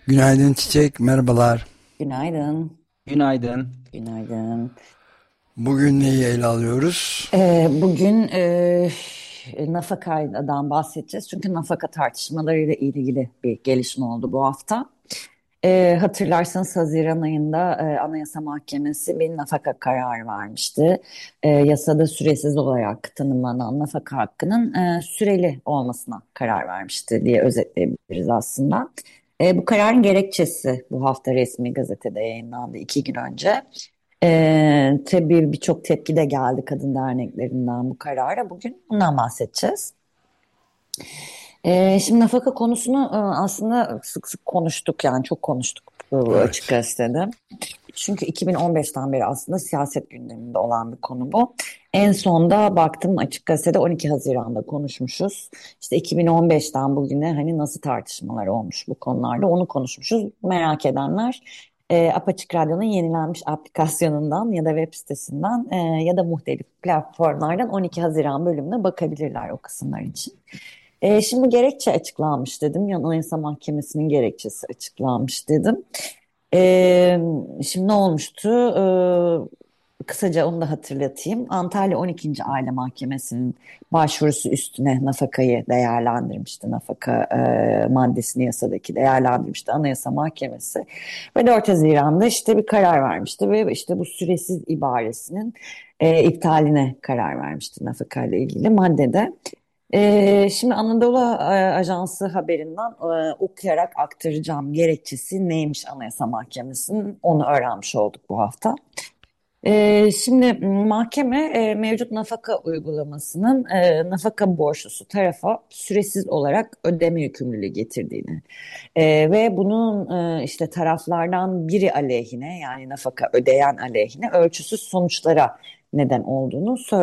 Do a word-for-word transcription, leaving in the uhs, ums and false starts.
Günaydın Çiçek, merhabalar. Günaydın. Günaydın. Günaydın. Bugün neyi ele alıyoruz? Ee, bugün e, nafakadan bahsedeceğiz. Çünkü nafaka tartışmalarıyla ilgili bir gelişme oldu bu hafta. Ee, hatırlarsanız Haziran ayında e, Anayasa Mahkemesi bir nafaka kararı vermişti. E, yasada süresiz olarak tanımlanan nafaka hakkının e, süreli olmasına karar vermişti diye özetleyebiliriz aslında. E, bu kararın gerekçesi bu hafta resmi gazetede yayınlandı iki gün önce. Ee, tabii birçok tepki de geldi kadın derneklerinden bu karara. Bugün bundan bahsedeceğiz. Ee, şimdi nafaka konusunu e, aslında sık sık konuştuk, yani çok konuştuk bu açık Evet. gazetede. Çünkü iki bin on beşten beri aslında siyaset gündeminde olan bir konu bu. En son da baktım açık gazetede on iki Haziran'da konuşmuşuz. İşte iki bin on beşten bugüne hani nasıl tartışmalar olmuş bu konularda onu konuşmuşuz. Merak edenler e, Apaçık Radyo'nun yenilenmiş aplikasyonundan ya da web sitesinden e, ya da muhtelif platformlardan on iki Haziran bölümüne bakabilirler o kısımlar için. E, şimdi gerekçe açıklanmış dedim. Yani Anayasa Mahkemesi'nin gerekçesi açıklanmış dedim. E, Şimdi ne olmuştu? E, kısaca onu da hatırlatayım. Antalya on ikinci. Aile Mahkemesi'nin başvurusu üstüne nafakayı değerlendirmişti. Nafaka e, maddesini yasadaki değerlendirmişti Anayasa Mahkemesi. Ve dört Haziran'da işte bir karar vermişti ve işte bu süresiz ibaresinin e, iptaline karar vermişti nafaka ile ilgili maddede. Ee, şimdi Anadolu e, Ajansı haberinden e, okuyarak aktaracağım gerekçesi neymiş Anayasa Mahkemesi'nin, onu öğrenmiş olduk bu hafta. Ee, şimdi mahkeme e, mevcut nafaka uygulamasının e, nafaka borçlusu tarafa süresiz olarak ödeme yükümlülüğü getirdiğini e, ve bunun e, işte taraflardan biri aleyhine, yani nafaka ödeyen aleyhine ölçüsüz sonuçlara neden olduğunu söylüyor.